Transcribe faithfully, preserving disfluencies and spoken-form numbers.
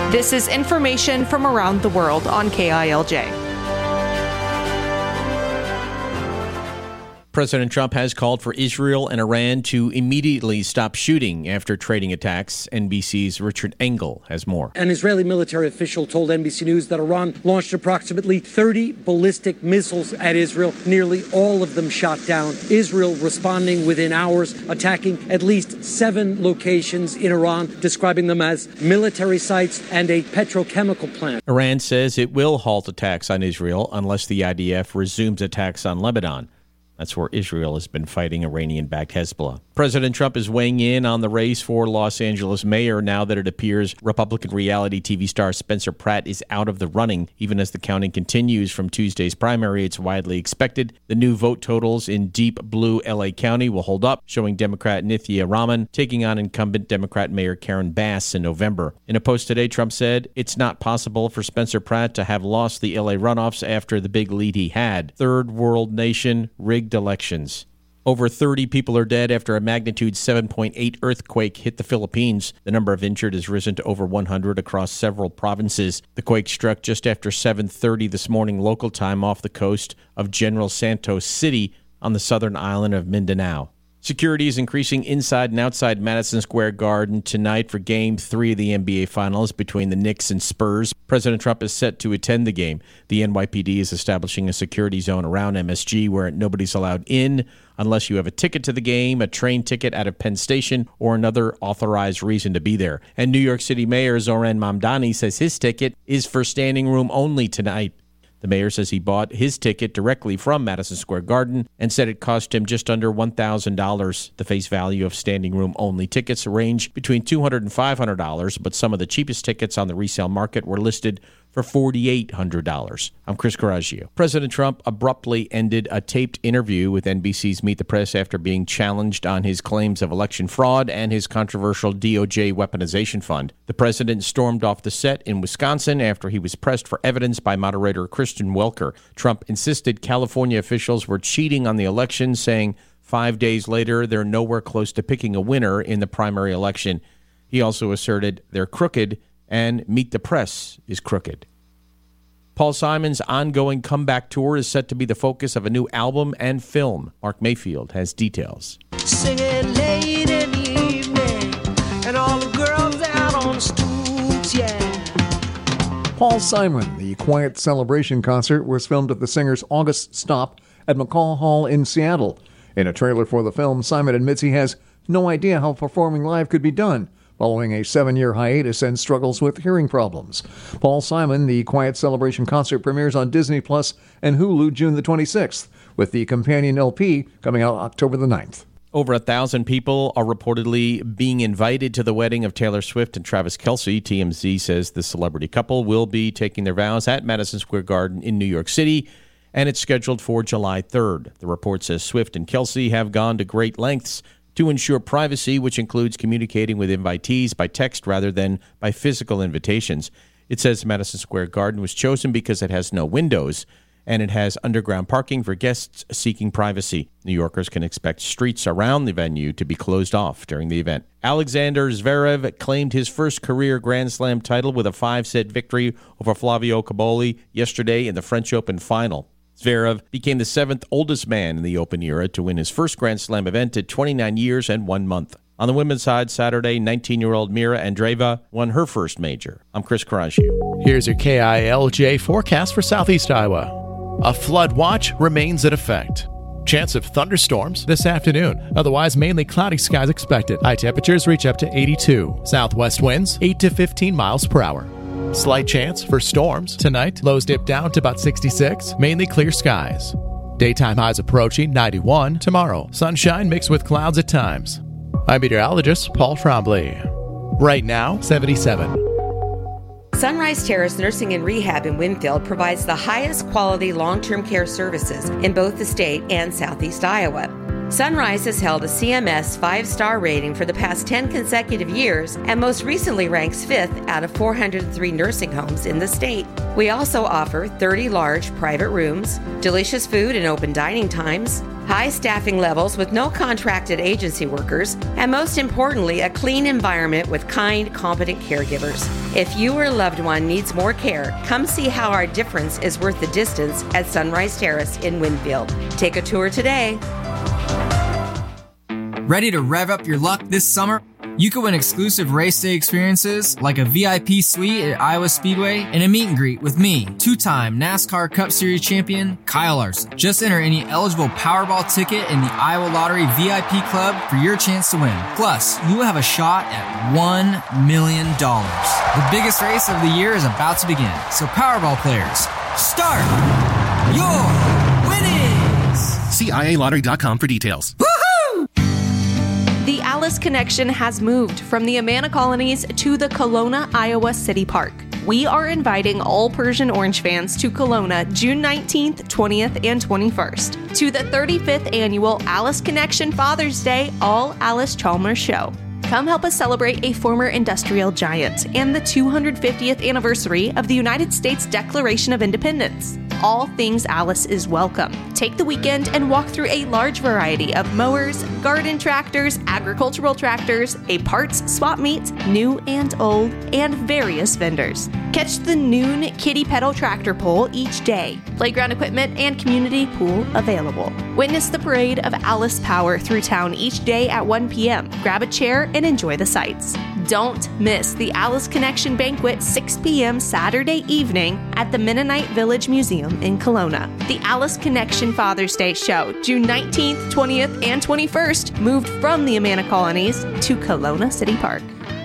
This is information from around the world on K I L J. President Trump has called for Israel and Iran to immediately stop shooting after trading attacks. N B C's Richard Engel has more. An Israeli military official told N B C News that Iran launched approximately thirty ballistic missiles at Israel, nearly all of them shot down. Israel responding within hours, attacking at least seven locations in Iran, describing them as military sites and a petrochemical plant. Iran says it will halt attacks on Israel unless the I D F resumes attacks on Lebanon. That's where Israel has been fighting Iranian-backed Hezbollah. President Trump is weighing in on the race for Los Angeles mayor now that it appears Republican reality T V star Spencer Pratt is out of the running. Even as the counting continues from Tuesday's primary, it's widely expected the new vote totals in deep blue L A County will hold up, showing Democrat Nithya Raman taking on incumbent Democrat Mayor Karen Bass in November. In a post today, Trump said it's not possible for Spencer Pratt to have lost the L A runoffs after the big lead he had. Third world nation, rigged elections. Over thirty people are dead after a magnitude seven point eight earthquake hit the Philippines. The number of injured has risen to over one hundred across several provinces. The quake struck just after seven thirty this morning local time off the coast of General Santos City on the southern island of Mindanao. Security is increasing inside and outside Madison Square Garden tonight for Game three of the N B A Finals between the Knicks and Spurs. President Trump is set to attend the game. The N Y P D is establishing a security zone around M S G where nobody's allowed in unless you have a ticket to the game, a train ticket out of Penn Station, or another authorized reason to be there. And New York City Mayor Zoran Mamdani says his ticket is for standing room only tonight. The mayor says he bought his ticket directly from Madison Square Garden and said it cost him just under one thousand dollars. The face value of standing room only tickets range between two hundred dollars and five hundred dollars, but some of the cheapest tickets on the resale market were listed for four thousand eight hundred dollars. I'm Chris Coraggio. President Trump abruptly ended a taped interview with N B C's Meet the Press after being challenged on his claims of election fraud and his controversial D O J weaponization fund. The president stormed off the set in Wisconsin after he was pressed for evidence by moderator Kristen Welker. Trump insisted California officials were cheating on the election, saying five days later they're nowhere close to picking a winner in the primary election. He also asserted they're crooked and Meet the Press is crooked. Paul Simon's ongoing comeback tour is set to be the focus of a new album and film. Mark Mayfield has details. Singing late in the evening, and all the girls out on the stoops, yeah. Paul Simon, the Quiet Celebration concert, was filmed at the singer's August stop at McCall Hall in Seattle. In a trailer for the film, Simon admits he has no idea how performing live could be done, following a seven-year hiatus and struggles with hearing problems. Paul Simon, the Quiet Celebration concert, premieres on Disney Plus and Hulu June the twenty-sixth, with the companion L P coming out October the ninth. Over a thousand people are reportedly being invited to the wedding of Taylor Swift and Travis Kelce. T M Z says the celebrity couple will be taking their vows at Madison Square Garden in New York City, and it's scheduled for July third. The report says Swift and Kelce have gone to great lengths to ensure privacy, which includes communicating with invitees by text rather than by physical invitations. It says Madison Square Garden was chosen because it has no windows, and it has underground parking for guests seeking privacy. New Yorkers can expect streets around the venue to be closed off during the event. Alexander Zverev claimed his first career Grand Slam title with a five-set victory over Flavio Cobolli yesterday in the French Open final. Zverev became the seventh oldest man in the Open era to win his first Grand Slam event at twenty-nine years and one month. On the women's side, Saturday, nineteen-year-old Mira Andreeva won her first major. I'm Chris Coraggio. Here's your K I L J forecast for Southeast Iowa. A flood watch remains in effect. Chance of thunderstorms this afternoon. Otherwise, mainly cloudy skies expected. High temperatures reach up to eighty-two. Southwest winds, eight to fifteen miles per hour. Slight chance for storms tonight. Lows dip down to about sixty-six. Mainly clear skies. Daytime highs approaching ninety-one. Tomorrow, sunshine mixed with clouds at times. I'm meteorologist Paul Trombley. Right now, seventy-seven. Sunrise Terrace Nursing and Rehab in Winfield provides the highest quality long-term care services in both the state and Southeast Iowa. Sunrise has held a C M S five-star rating for the past ten consecutive years and most recently ranks fifth out of four hundred three nursing homes in the state. We also offer thirty large private rooms, delicious food and open dining times, high staffing levels with no contracted agency workers, and most importantly, a clean environment with kind, competent caregivers. If you or a loved one needs more care, come see how our difference is worth the distance at Sunrise Terrace in Winfield. Take a tour today. Ready to rev up your luck this summer? You could win exclusive race day experiences like a V I P suite at Iowa Speedway and a meet and greet with me, two-time NASCAR Cup Series champion Kyle Larson. Just enter any eligible Powerball ticket in the Iowa Lottery V I P Club for your chance to win. Plus, you will have a shot at one million dollars. The biggest race of the year is about to begin, so Powerball players, start your winnings! See I A lottery dot com for details. The Alice Connection has moved from the Amana Colonies to the Kelowna, Iowa City Park. We are inviting all Persian Orange fans to Kelowna June nineteenth, twentieth, and twenty-first to the thirty-fifth Annual Alice Connection Father's Day All Alice Chalmers Show. Come help us celebrate a former industrial giant and the two hundred fiftieth anniversary of the United States Declaration of Independence. All things Alice is welcome. Take the weekend and walk through a large variety of mowers, garden tractors, agricultural tractors, a parts swap meet, new and old, and various vendors. Catch the noon Kitty Pedal tractor pull each day. Playground equipment and community pool available. Witness the parade of Alice Power through town each day at one p.m. Grab a chair and enjoy the sights. Don't miss the Alice Connection Banquet six p.m. Saturday evening at the Mennonite Village Museum in Kelowna. The Alice Connection Father's Day Show, June nineteenth, twentieth, and twenty-first, moved from the Amana Colonies to Kelowna City Park.